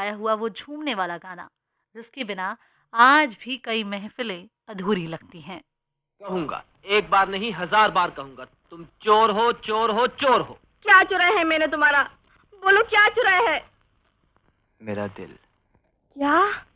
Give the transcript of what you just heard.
गाया हुआ वो झूमने वाला गाना जिसके बिना आज भी कई महफिलें अधूरी लगती हैं। कहूंगा, एक बार नहीं 1000 बार कहूंगा, तुम चोर हो, चोर हो, चोर हो। क्या चुराया है मैंने तुम्हारा? बोलो क्या चुराया है? मेरा दिल। क्या?